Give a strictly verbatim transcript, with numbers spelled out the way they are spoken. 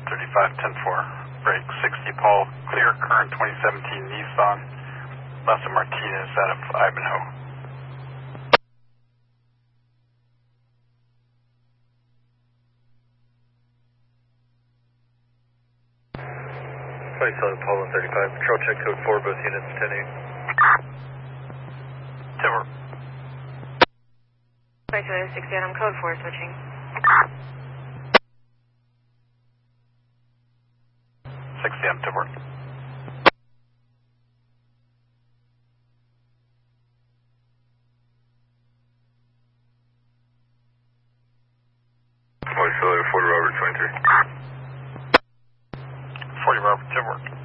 thirty-five, ten four. Break sixty, Paul. Clear, current twenty seventeen Nissan. Left of Martinez out of Ivanhoe. twenty-seven, Paul, one thirty-five. Patrol check code four, both units, ten eight. Timber. twenty-seven, sixty, Adam, code four, switching. sixty, I'm Timber. twenty-seven, forty, Robert, twenty-three. forty, Robert, Timber.